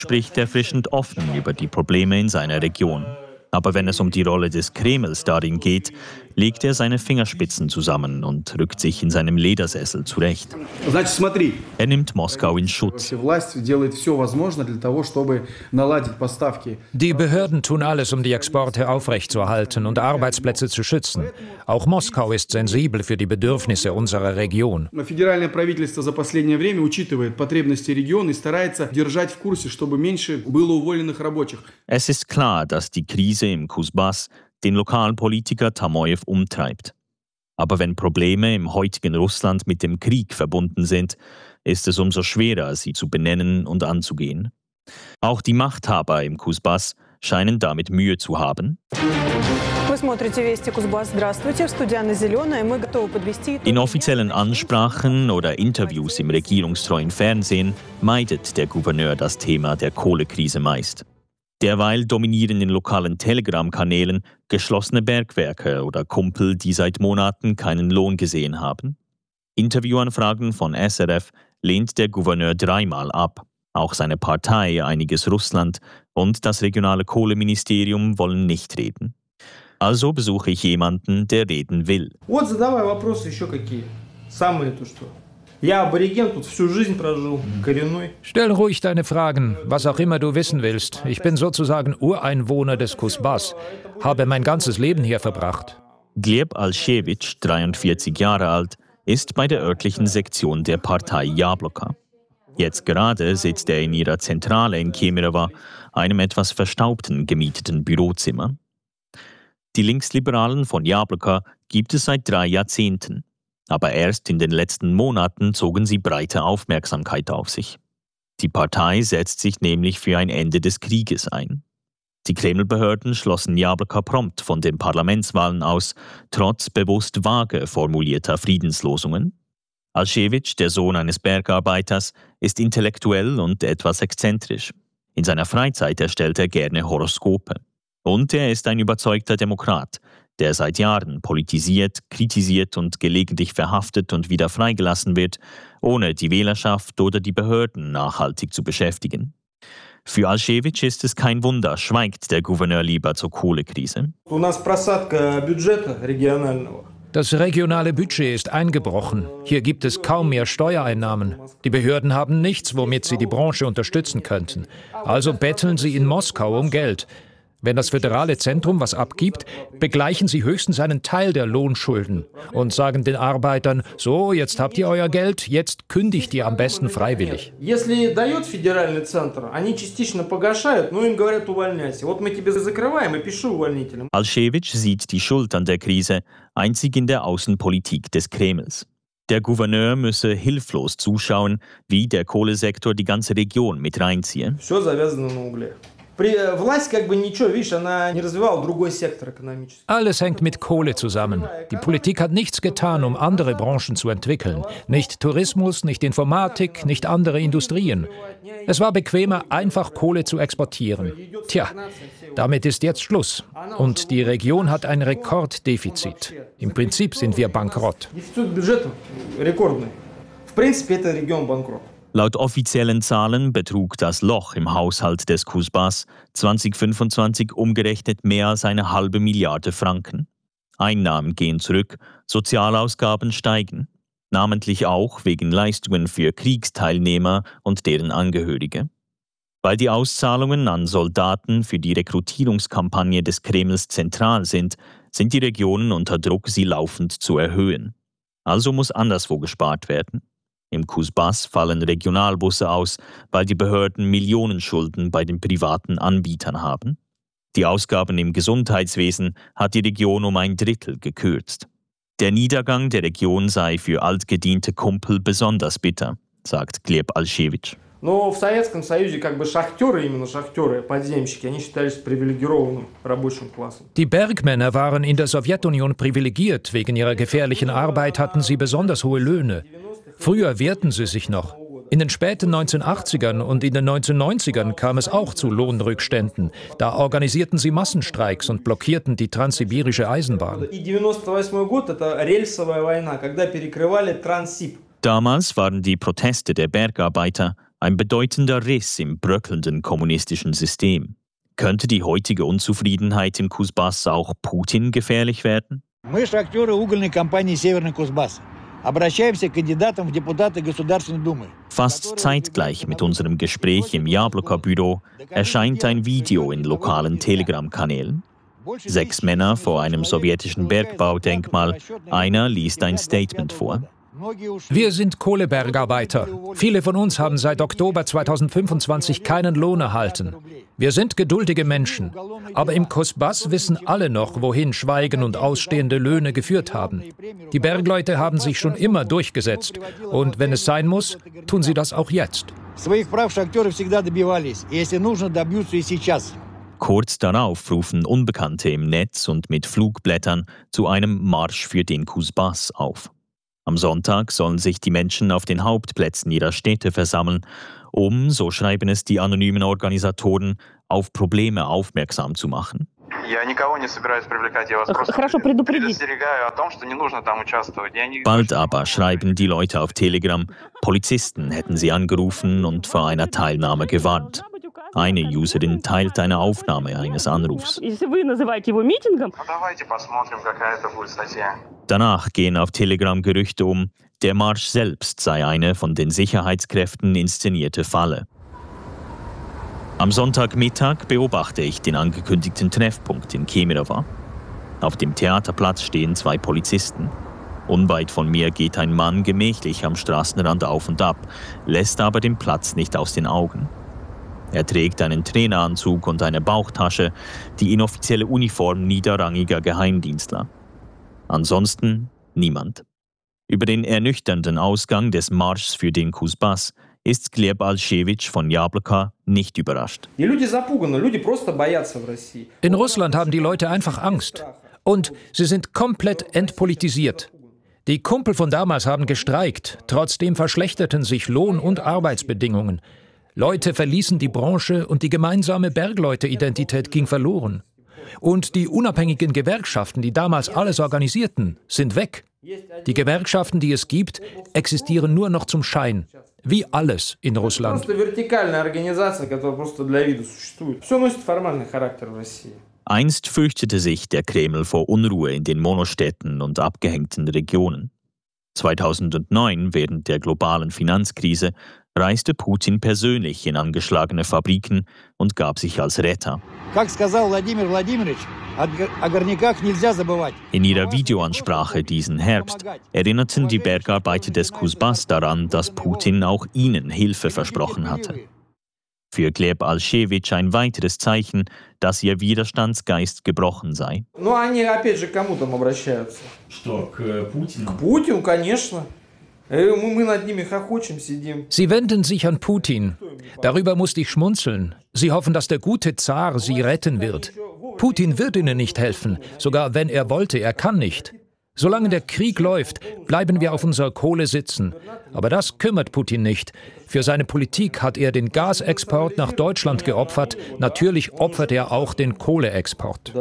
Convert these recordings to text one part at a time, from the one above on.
spricht erfrischend offen über die Probleme in seiner Region. Aber wenn es um die Rolle des Kremls darin geht, legt er seine Fingerspitzen zusammen und rückt sich in seinem Ledersessel zurecht. Er nimmt Moskau in Schutz. Die Behörden tun alles, um die Exporte aufrechtzuerhalten und Arbeitsplätze zu schützen. Auch Moskau ist sensibel für die Bedürfnisse unserer Region. Es ist klar, dass die Krise im Kusbass den lokalen Politiker Tamojew umtreibt. Aber wenn Probleme im heutigen Russland mit dem Krieg verbunden sind, ist es umso schwerer, sie zu benennen und anzugehen. Auch die Machthaber im Kusbass scheinen damit Mühe zu haben. In offiziellen Ansprachen oder Interviews im regierungstreuen Fernsehen meidet der Gouverneur das Thema der Kohlekrise meist. Derweil dominieren in lokalen Telegram-Kanälen geschlossene Bergwerke oder Kumpel, die seit Monaten keinen Lohn gesehen haben. Interviewanfragen von SRF lehnt der Gouverneur dreimal ab. Auch seine Partei Einiges Russland und das regionale Kohleministerium wollen nicht reden. Also besuche ich jemanden, der reden will. Stell ruhig deine Fragen, was auch immer du wissen willst. Ich bin sozusagen Ureinwohner des Kusbass, habe mein ganzes Leben hier verbracht. Gleb Alschewitsch, 43 Jahre alt, ist bei der örtlichen Sektion der Partei Jabloka. Jetzt gerade sitzt er in ihrer Zentrale in Kemerovo, einem etwas verstaubten, gemieteten Bürozimmer. Die Linksliberalen von Jabloka gibt es seit 3 Jahrzehnten. Aber erst in den letzten Monaten zogen sie breite Aufmerksamkeit auf sich. Die Partei setzt sich nämlich für ein Ende des Krieges ein. Die Kremlbehörden schlossen Jabloka prompt von den Parlamentswahlen aus, trotz bewusst vage formulierter Friedenslosungen. Alschewitsch, der Sohn eines Bergarbeiters, ist intellektuell und etwas exzentrisch. In seiner Freizeit erstellt er gerne Horoskope. Und er ist ein überzeugter Demokrat, der seit Jahren politisiert, kritisiert und gelegentlich verhaftet und wieder freigelassen wird, ohne die Wählerschaft oder die Behörden nachhaltig zu beschäftigen. Für Alschewitsch ist es kein Wunder, schweigt der Gouverneur lieber zur Kohlekrise. Das regionale Budget ist eingebrochen. Hier gibt es kaum mehr Steuereinnahmen. Die Behörden haben nichts, womit sie die Branche unterstützen könnten. Also betteln sie in Moskau um Geld. Wenn das föderale Zentrum was abgibt, begleichen sie höchstens einen Teil der Lohnschulden und sagen den Arbeitern, so, jetzt habt ihr euer Geld, jetzt kündigt ihr am besten freiwillig. Alschewitsch sieht die Schuld an der Krise einzig in der Außenpolitik des Kremls. Der Gouverneur müsse hilflos zuschauen, wie der Kohlesektor die ganze Region mit reinziehe. Alles hängt mit Kohle zusammen. Die Politik hat nichts getan, um andere Branchen zu entwickeln. Nicht Tourismus, nicht Informatik, nicht andere Industrien. Es war bequemer, einfach Kohle zu exportieren. Tja, damit ist jetzt Schluss. Und die Region hat ein Rekorddefizit. Im Prinzip sind wir bankrott. Laut offiziellen Zahlen betrug das Loch im Haushalt des Kusbass 2025 umgerechnet mehr als 1,5 Milliarde Franken. Einnahmen gehen zurück, Sozialausgaben steigen. Namentlich auch wegen Leistungen für Kriegsteilnehmer und deren Angehörige. Weil die Auszahlungen an Soldaten für die Rekrutierungskampagne des Kremls zentral sind die Regionen unter Druck, sie laufend zu erhöhen. Also muss anderswo gespart werden. Im Kusbass fallen Regionalbusse aus, weil die Behörden Millionenschulden bei den privaten Anbietern haben. Die Ausgaben im Gesundheitswesen hat die Region um 1/3 gekürzt. Der Niedergang der Region sei für altgediente Kumpel besonders bitter, sagt Gleb Alschewitsch. Die Bergmänner waren in der Sowjetunion privilegiert. Wegen ihrer gefährlichen Arbeit hatten sie besonders hohe Löhne. Früher wehrten sie sich noch. In den späten 1980ern und in den 1990ern kam es auch zu Lohnrückständen. Da organisierten sie Massenstreiks und blockierten die transsibirische Eisenbahn. Damals waren die Proteste der Bergarbeiter Ein bedeutender Riss im bröckelnden kommunistischen System. Könnte die heutige Unzufriedenheit im Kusbass auch Putin gefährlich werden? Мы шахтеры угольной компании «Северный Кузбасс». Обращаемся к кандидатам в депутаты Государственной Думы. Fast zeitgleich mit unserem Gespräch im Jabloko-Büro erscheint ein Video in lokalen Telegram-Kanälen. 6 Männer vor einem sowjetischen Bergbaudenkmal. Einer liest ein Statement vor. Wir sind Kohlebergarbeiter. Viele von uns haben seit Oktober 2025 keinen Lohn erhalten. Wir sind geduldige Menschen. Aber im Kusbass wissen alle noch, wohin Schweigen und ausstehende Löhne geführt haben. Die Bergleute haben sich schon immer durchgesetzt. Und wenn es sein muss, tun sie das auch jetzt. Kurz darauf rufen Unbekannte im Netz und mit Flugblättern zu einem Marsch für den Kusbass auf. Am Sonntag sollen sich die Menschen auf den Hauptplätzen ihrer Städte versammeln, um, so schreiben es die anonymen Organisatoren, auf Probleme aufmerksam zu machen. Bald aber schreiben die Leute auf Telegram, Polizisten hätten sie angerufen und vor einer Teilnahme gewarnt. Eine Userin teilt eine Aufnahme eines Anrufs. Danach gehen auf Telegram Gerüchte um, der Marsch selbst sei eine von den Sicherheitskräften inszenierte Falle. Am Sonntagmittag beobachte ich den angekündigten Treffpunkt in Kemerovo. Auf dem Theaterplatz stehen 2 Polizisten. Unweit von mir geht ein Mann gemächlich am Straßenrand auf und ab, lässt aber den Platz nicht aus den Augen. Er trägt einen Traineranzug und eine Bauchtasche, die inoffizielle Uniform niederrangiger Geheimdienstler. Ansonsten niemand. Über den ernüchternden Ausgang des Marschs für den Kusbass ist Gleb Alschewitsch von Jabloka nicht überrascht. In Russland haben die Leute einfach Angst. Und sie sind komplett entpolitisiert. Die Kumpel von damals haben gestreikt. Trotzdem verschlechterten sich Lohn- und Arbeitsbedingungen. Leute verließen die Branche und die gemeinsame Bergleute-Identität ging verloren. Und die unabhängigen Gewerkschaften, die damals alles organisierten, sind weg. Die Gewerkschaften, die es gibt, existieren nur noch zum Schein. Wie alles in Russland. Einst fürchtete sich der Kreml vor Unruhe in den Monostädten und abgehängten Regionen. 2009, während der globalen Finanzkrise, reiste Putin persönlich in angeschlagene Fabriken und gab sich als Retter. In ihrer Videoansprache diesen Herbst erinnerten die Bergarbeiter des Kusbass daran, dass Putin auch ihnen Hilfe versprochen hatte. Für Gleb Alschewitsch ein weiteres Zeichen, dass ihr Widerstandsgeist gebrochen sei. Sie wenden sich an Putin. Darüber musste ich schmunzeln. Sie hoffen, dass der gute Zar sie retten wird. Putin wird ihnen nicht helfen. Sogar wenn er wollte, er kann nicht. Solange der Krieg läuft, bleiben wir auf unserer Kohle sitzen. Aber das kümmert Putin nicht. Für seine Politik hat er den Gasexport nach Deutschland geopfert. Natürlich opfert er auch den Kohleexport.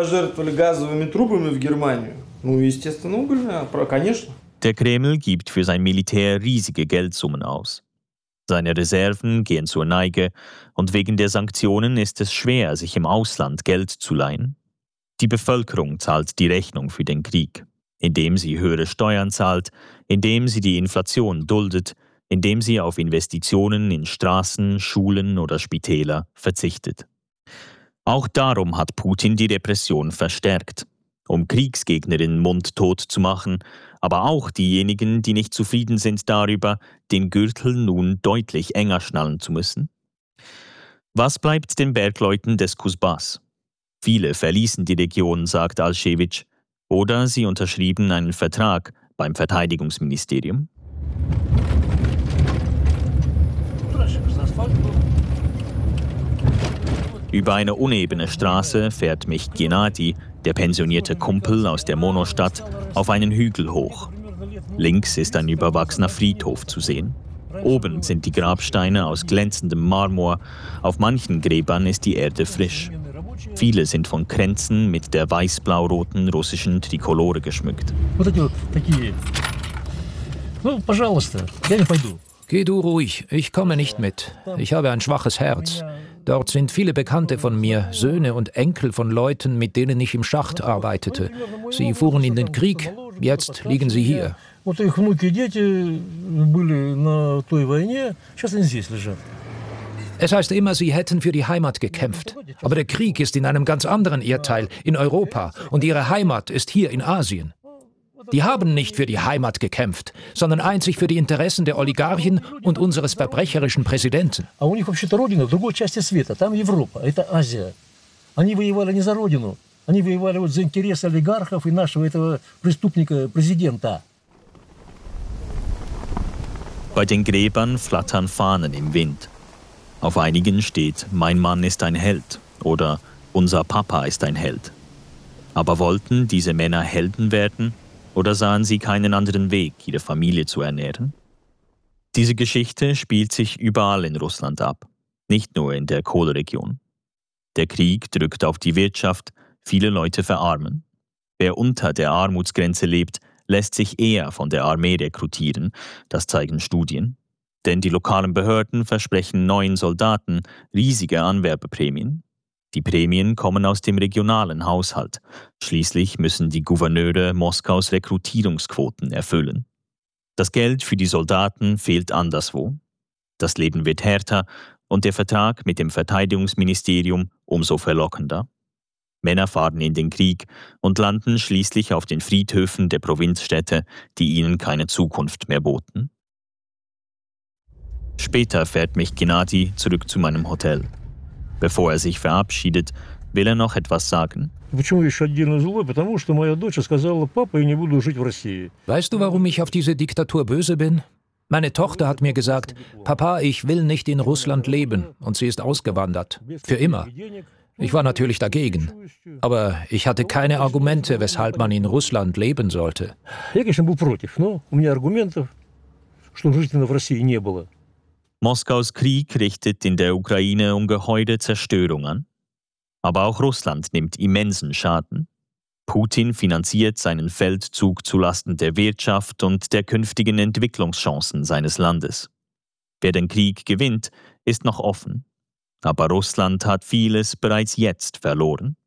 Der Kreml gibt für sein Militär riesige Geldsummen aus. Seine Reserven gehen zur Neige und wegen der Sanktionen ist es schwer, sich im Ausland Geld zu leihen. Die Bevölkerung zahlt die Rechnung für den Krieg, indem sie höhere Steuern zahlt, indem sie die Inflation duldet, indem sie auf Investitionen in Straßen, Schulen oder Spitäler verzichtet. Auch darum hat Putin die Repression verstärkt, um Kriegsgegnerinnen mundtot zu machen, aber auch diejenigen, die nicht zufrieden sind darüber, den Gürtel nun deutlich enger schnallen zu müssen. Was bleibt den Bergleuten des Kusbass? Viele verließen die Region, sagt Alschewitsch, oder sie unterschrieben einen Vertrag beim Verteidigungsministerium. Über eine unebene Straße fährt mich Gennadi, der pensionierte Kumpel aus der Monostadt, auf einen Hügel hoch. Links ist ein überwachsener Friedhof zu sehen. Oben sind die Grabsteine aus glänzendem Marmor, auf manchen Gräbern ist die Erde frisch. Viele sind von Kränzen mit der weiß-blau-roten russischen Trikolore geschmückt. Geh du ruhig, ich komme nicht mit. Ich habe ein schwaches Herz. Dort sind viele Bekannte von mir, Söhne und Enkel von Leuten, mit denen ich im Schacht arbeitete. Sie fuhren in den Krieg, jetzt liegen sie hier. Es heißt immer, sie hätten für die Heimat gekämpft. Aber der Krieg ist in einem ganz anderen Erdteil, in Europa, und ihre Heimat ist hier in Asien. Die haben nicht für die Heimat gekämpft, sondern einzig für die Interessen der Oligarchen und unseres verbrecherischen Präsidenten. Bei den Gräbern flattern Fahnen im Wind. Auf einigen steht: Mein Mann ist ein Held oder Unser Papa ist ein Held. Aber wollten diese Männer Helden werden oder sahen sie keinen anderen Weg, ihre Familie zu ernähren? Diese Geschichte spielt sich überall in Russland ab, nicht nur in der Kohleregion. Der Krieg drückt auf die Wirtschaft, viele Leute verarmen. Wer unter der Armutsgrenze lebt, lässt sich eher von der Armee rekrutieren, das zeigen Studien. Denn die lokalen Behörden versprechen neuen Soldaten riesige Anwerbeprämien. Die Prämien kommen aus dem regionalen Haushalt. Schließlich müssen die Gouverneure Moskaus Rekrutierungsquoten erfüllen. Das Geld für die Soldaten fehlt anderswo. Das Leben wird härter und der Vertrag mit dem Verteidigungsministerium umso verlockender. Männer fahren in den Krieg und landen schließlich auf den Friedhöfen der Provinzstädte, die ihnen keine Zukunft mehr boten. Später fährt mich Gennady zurück zu meinem Hotel. Bevor er sich verabschiedet, will er noch etwas sagen. Weißt du, warum ich auf diese Diktatur böse bin? Meine Tochter hat mir gesagt, Papa, ich will nicht in Russland leben, und sie ist ausgewandert. Für immer. Ich war natürlich dagegen. Aber ich hatte keine Argumente, weshalb man in Russland leben sollte. Moskaus Krieg richtet in der Ukraine ungeheure Zerstörung an. Aber auch Russland nimmt immensen Schaden. Putin finanziert seinen Feldzug zulasten der Wirtschaft und der künftigen Entwicklungschancen seines Landes. Wer den Krieg gewinnt, ist noch offen. Aber Russland hat vieles bereits jetzt verloren.